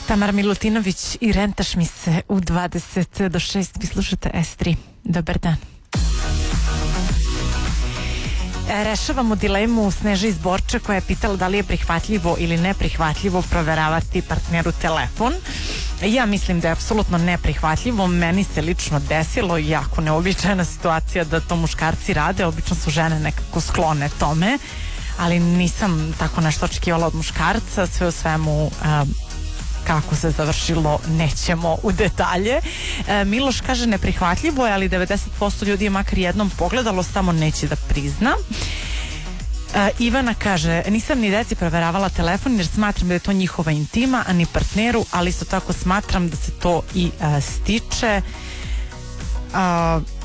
Tamara Milutinović i Rentaš mi se u 20 do 6. Vi slušate S3. Dobar dan. Rešavamo dilemu Sneže iz Borče koja je pitala da li je prihvatljivo ili neprihvatljivo proveravati partneru telefon. Ja mislim da je apsolutno neprihvatljivo. Meni se lično desilo jako neobičajna situacija da to muškarci rade. Obično su žene nekako sklone tome, ali nisam tako nešto očekivala od muškarca. Sve u svemu kako se završilo nećemo u detalje. Miloš kaže neprihvatljivo je, ali 90% ljudi je makar jednom pogledalo, samo neće da prizna. Ivana kaže, nisam ni deci proveravala telefon jer smatram da je to njihova intima, a ni partneru, ali isto tako smatram da se to i stiče.